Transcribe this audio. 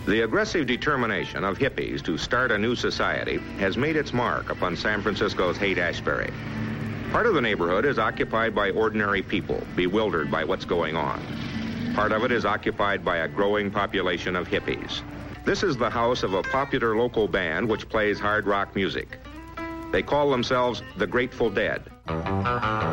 The aggressive determination of hippies to start a new society has made its mark upon San Francisco's Haight-Ashbury. Part of the neighborhood is occupied by ordinary people, bewildered by what's going on. Part of it is occupied by a growing population of hippies. This is the house of a popular local band which plays hard rock music. They call themselves the Grateful Dead.